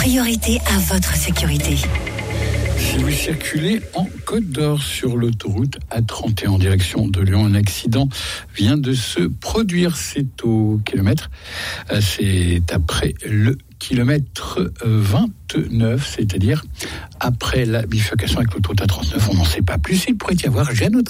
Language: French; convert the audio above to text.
priorité à votre sécurité. Si vous circulez en Côte d'Or sur l'autoroute A31 en direction de Lyon, un accident vient de se produire. C'est au kilomètre, c'est après le kilomètre 29, c'est-à-dire après la bifurcation avec l'autoroute A39. On n'en sait pas plus. Il pourrait y avoir, j'ai un autre